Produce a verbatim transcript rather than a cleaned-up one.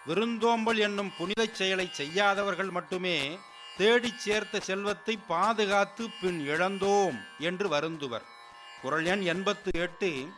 விருந்தோம்பல் என்னும் புனித செயலை செய்யாதவர்கள் மட்டுமே தேடிச் சேர்த்த செல்வத்தை பாதுகாத்து பின் இழந்தோம் என்று வருந்துவர். குறள் எண் எண்பத்து எட்டு.